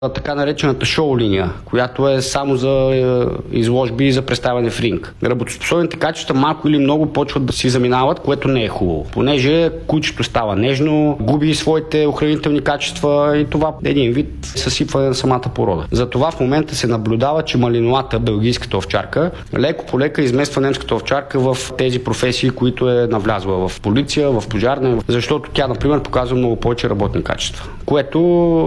така наречената шоу линия, която е само за изложби и за представяне в ринг. Работоспособните качества малко или много почват да си заминават, което не е хубаво. Понеже кучето става нежно, губи своите охранителни качества и това е един вид съсипване на самата порода. Затова в момента се наблюдава, че малиновата белгийската овчарка леко по лека измества немската овчарка в тези професии, които е навлязла в полиция, в пожарна, защото тя, например, показва много повече работни качества. Което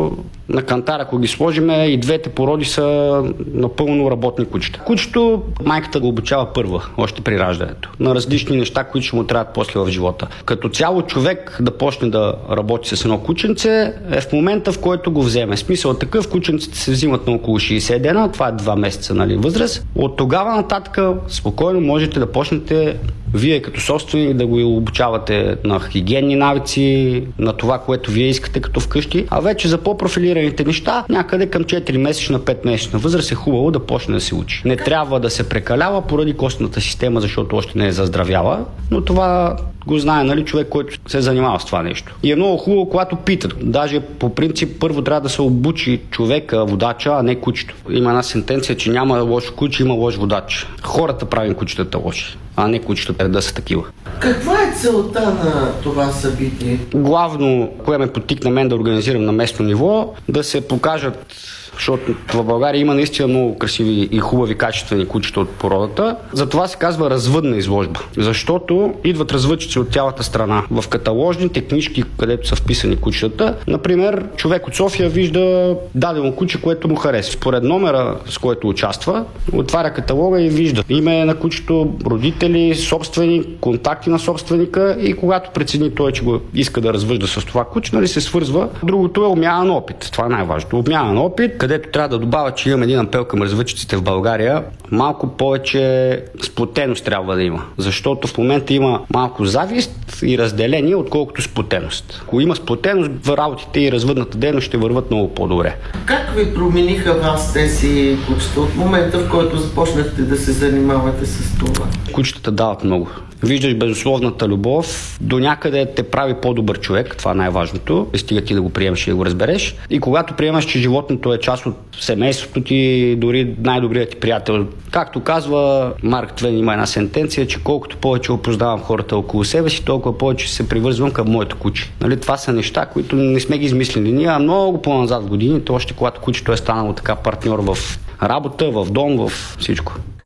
на кантар, ако ги сложим, и двете породи са напълно работни кучета. Кучето майката го обучава първа, още при раждането, на различни неща, които ще му трябват после в живота. Като цяло човек да почне да работи с едно кученце е в момента, в който го вземе. Смисъл такъв, кученците се взимат на около 60 дена, това е 2 месеца, възраст. От тогава нататък спокойно можете да почнете вие като собственик да го обучавате на хигиенни навици, на това, което вие искате като вкъщи, а вече за по-профилираните неща, някъде към 4-месечна, 5-месечна възраст е хубаво да почне да се учи. Не трябва да се прекалява поради костната система, защото още не е заздравяла, но това го знае, човек, който се занимава с това нещо. И е много хубаво, когато питат. Даже по принцип първо трябва да се обучи човека, водача, а не кучето. Има една сентенция, че няма лошо куче, има лош водач. Хората правим кучетата лоши, а не кучетата да са такива. Каква е целта на това събитие? Главно, кое ме подтикна мен да организирам на местно ниво, да се покажат, защото в България има наистина много красиви и хубави качествени кучета от породата. Затова се казва развъдна изложба. Защото идват развъдчици от цялата страна. В каталожните книжки, където са вписани кучетата, например, човек от София вижда дадено куче, което му харесва. Според номера, с който участва, отваря каталога и вижда име на кучето, родители, собственик, контакти на собственика и когато прецени той, че го иска да развъжда с това куче, се свързва. Другото е обмяна на опит. Това е най-важното. Обмяна на опит, където трябва да добавя, че имам един апел към развъдчиците в България, малко повече сплотеност трябва да има. Защото в момента има малко завист и разделение, отколкото сплотеност. Ако има сплотеност, в работите и развъдната дейност ще върват много по-добре. Как ви промениха вас тези кучета от момента, в който започнахте да се занимавате с това? Кучетата дават много. Виждаш безусловната любов, до някъде те прави по-добър човек, това е най-важното, стига ти да го приемеш и да го разбереш. И когато приемаш, че животното е част от семейството ти, дори най-добрият ти приятел. Както казва Марк Твен, има една сентенция, че колкото повече опознавам хората около себе си, толкова повече се привързвам към моето куче. Това са неща, които не сме ги измислили ние, а много по-назад в годините, още когато кучето е станало така партньор в работа, в дом, в всичко.